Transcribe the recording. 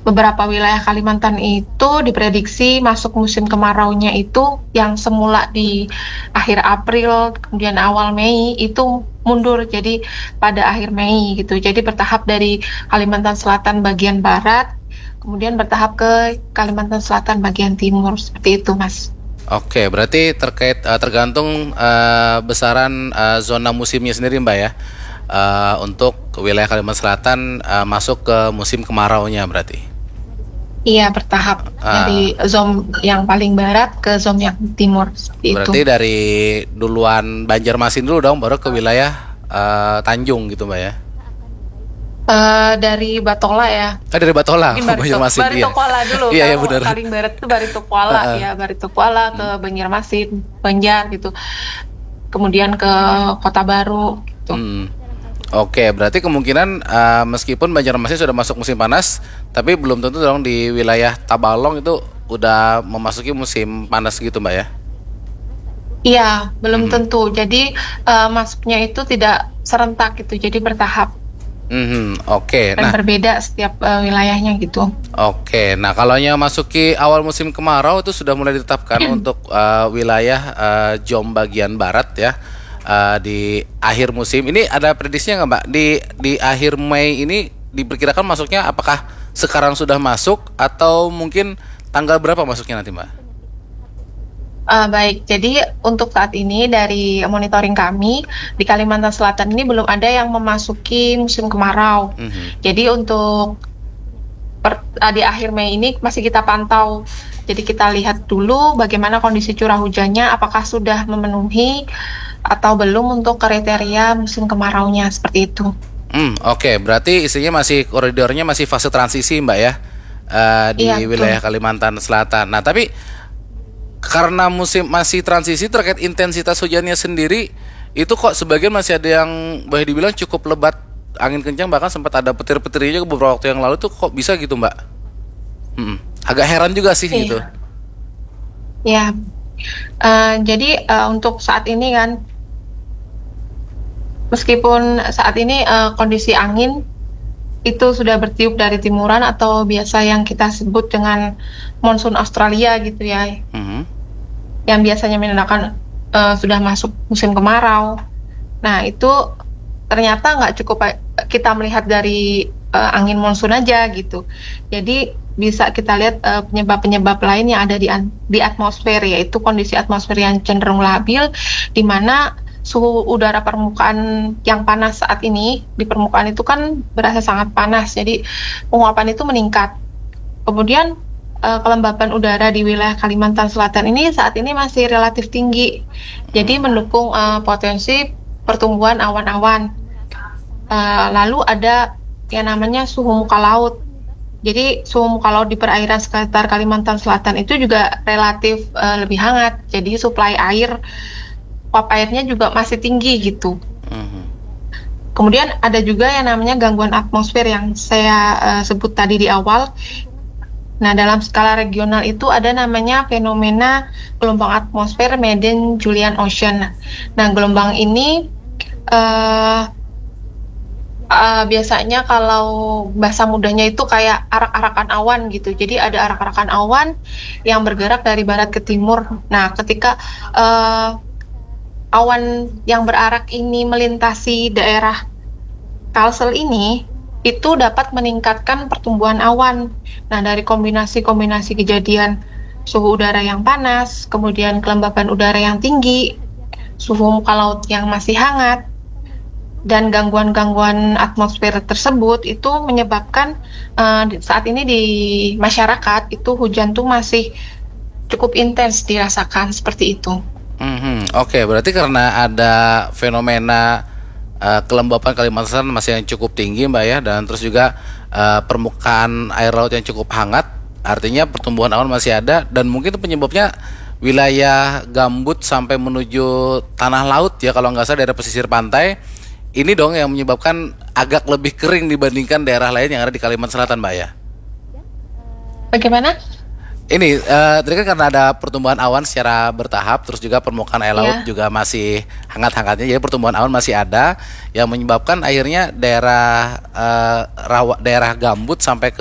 beberapa wilayah Kalimantan itu diprediksi masuk musim kemaraunya itu yang semula di akhir April, kemudian awal Mei itu mundur jadi pada akhir Mei gitu. Jadi bertahap dari Kalimantan Selatan bagian barat, kemudian bertahap ke Kalimantan Selatan bagian timur seperti itu, Mas. Oke, berarti tergantung besaran zona musimnya sendiri, Mbak ya. Untuk wilayah Kalimantan Selatan masuk ke musim kemaraunya berarti. Iya, bertahap dari zona yang paling barat ke zona yang timur seperti itu. Berarti dari duluan Banjarmasin dulu dong, baru ke wilayah Tanjung gitu, Mbak ya. Dari Batola ya. Dari Batola, Mungkin Banjarmasin. Baritokuala dulu. Iya, iya Kalau benar. paling barat itu Baritokuala ya, Baritokuala ke Banjarmasin, Banjar gitu. Kemudian ke Kota Baru gitu. Oke, berarti kemungkinan meskipun Banjarmasin sudah masuk musim panas, tapi belum tentu dong di wilayah Tabalong itu udah memasuki musim panas gitu, Mbak ya. Iya, belum tentu. Jadi masuknya itu tidak serentak gitu. Jadi bertahap Oke, dan nah, berbeda setiap wilayahnya gitu. oke. Nah, kalau yang masuki awal musim kemarau itu sudah mulai ditetapkan untuk wilayah JOM bagian barat ya. Di akhir musim ini ada prediksinya nggak, Mbak? Di akhir Mei ini diperkirakan masuknya apakah sekarang sudah masuk atau mungkin tanggal berapa masuknya nanti, Mbak? Baik, jadi untuk saat ini dari monitoring kami di Kalimantan Selatan ini belum ada yang memasuki musim kemarau. Jadi untuk di akhir Mei ini masih kita pantau. Jadi kita lihat dulu bagaimana kondisi curah hujannya, apakah sudah memenuhi atau belum untuk kriteria musim kemaraunya seperti itu. Oke, berarti isinya masih koridornya masih fase transisi, Mbak ya, di Iya, wilayah betul. Kalimantan Selatan. Nah, tapi karena musim masih transisi terkait intensitas hujannya sendiri, itu kok sebagian masih ada yang boleh dibilang cukup lebat, angin kencang bahkan sempat ada petir-petirnya beberapa waktu yang lalu tuh kok bisa gitu, Mbak? Agak heran juga sih gitu. Iya, ya. Jadi untuk saat ini kan, meskipun saat ini kondisi angin itu sudah bertiup dari timuran atau biasa yang kita sebut dengan monsun Australia gitu ya, yang biasanya menandakan sudah masuk musim kemarau. Nah, itu ternyata nggak cukup kita melihat dari angin monsun aja gitu. Jadi bisa kita lihat penyebab-penyebab lain yang ada di atmosfer, yaitu kondisi atmosfer yang cenderung labil, di mana suhu udara permukaan yang panas saat ini di permukaan itu kan berasa sangat panas, jadi penguapan itu meningkat. Kemudian kelembapan udara di wilayah Kalimantan Selatan ini saat ini masih relatif tinggi, jadi mendukung potensi pertumbuhan awan-awan. Lalu ada yang namanya suhu muka laut. Jadi suhu muka laut di perairan sekitar Kalimantan Selatan itu juga relatif lebih hangat. Jadi suplai air, uap airnya juga masih tinggi gitu. Kemudian ada juga yang namanya gangguan atmosfer yang saya sebut tadi di awal. Nah, dalam skala regional itu ada namanya fenomena gelombang atmosfer Madden-Julian Ocean. Nah, gelombang ini biasanya kalau bahasa mudahnya itu kayak arak-arakan awan gitu. Jadi ada arak-arakan awan yang bergerak dari barat ke timur. Nah, ketika awan yang berarak ini melintasi daerah Kalsel ini, itu dapat meningkatkan pertumbuhan awan. Nah, dari kombinasi-kombinasi kejadian suhu udara yang panas, kemudian kelembapan udara yang tinggi, suhu muka laut yang masih hangat, dan gangguan-gangguan atmosfer tersebut itu menyebabkan saat ini di masyarakat itu hujan tuh masih cukup intens dirasakan seperti itu. Oke, berarti karena ada fenomena kelembapan Kalimantan Selatan masih yang cukup tinggi, Mbak ya, dan terus juga permukaan air laut yang cukup hangat, artinya pertumbuhan awan masih ada, dan mungkin itu penyebabnya wilayah gambut sampai menuju tanah laut ya, kalau nggak salah daerah pesisir pantai, ini dong yang menyebabkan agak lebih kering dibandingkan daerah lain yang ada di Kalimantan Selatan, Mbak ya. Bagaimana? Ini tadi kan karena ada pertumbuhan awan secara bertahap, terus juga permukaan air laut Ya. juga masih hangat-hangatnya, jadi pertumbuhan awan masih ada yang menyebabkan akhirnya daerah daerah gambut sampai ke